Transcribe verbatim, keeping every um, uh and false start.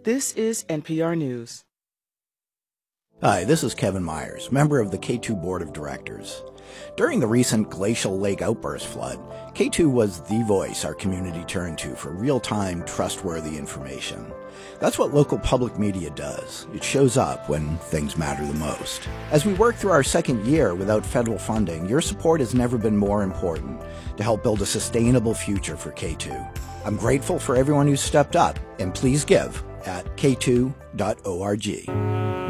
This is N P R News. Hi, this is Kevin Myers, member of the K two Board of Directors. During the recent glacial lake outburst flood, K two was the voice our community turned to for real-time, trustworthy information. That's what local public media does. It shows up when things matter the most. As we work through our second year without federal funding, your support has never been more important to help build a sustainable future for K two. I'm grateful for everyone who's stepped up, and please give at k two dot org.